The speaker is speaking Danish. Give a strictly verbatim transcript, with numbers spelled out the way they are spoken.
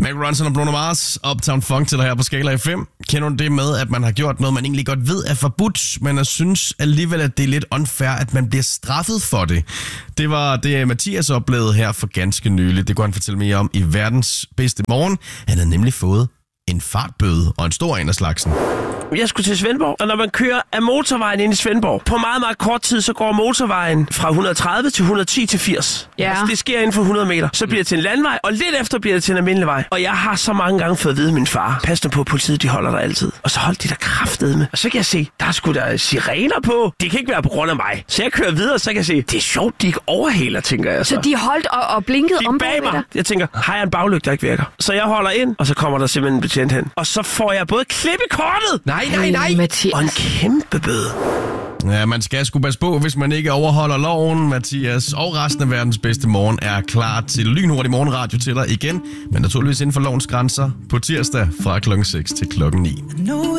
Mark Ronson og Bruno Mars, Uptown Funk til dig her på Skala F M. Kender du det med, at man har gjort noget, man egentlig godt ved er forbudt, men jeg synes alligevel, at det er lidt unfair, at man bliver straffet for det? Det var det, Mathias oplevede her for ganske nylig. Det kunne han fortælle mere om i verdens bedste morgen. Han havde nemlig fået en fartbøde, og en stor en af slagsen. Jeg skulle til Svendborg, og når man kører af motorvejen ind i Svendborg, på meget, meget kort tid, så går motorvejen fra et hundrede og tredive til et hundrede og ti til firs. Ja. Altså, det sker inden for hundrede meter. Så bliver det til en landvej, og lidt efter bliver det til en almindelig vej. Og jeg har så mange gange fået at vide af min far, pas nu på, politiet, de holder der altid. Og så holdt de der kraftedeme. Og så kan jeg se, der er sgu da sirener på. Det kan ikke være på grund af mig. Så jeg kører videre, og så kan jeg se, det er sjovt, de ikke overhaler, tænker jeg så. Så de holdt og, og blinkede de om bag mig. Jeg tænker, har jeg en baglygte, der ikke virker? Så jeg holder ind, og så kommer der simpelthen en betjent hen. Og så får jeg både klip i kortet. Nej, nej, nej. Mathias. Og en kæmpe bøde. Ja, man skal sgu passe på, hvis man ikke overholder loven. Mathias og resten af verdens bedste morgen er klar til lynhurtig morgenradio til dig igen. Men naturligvis inden for lovens grænser på tirsdag fra klokken seks til klokken ni.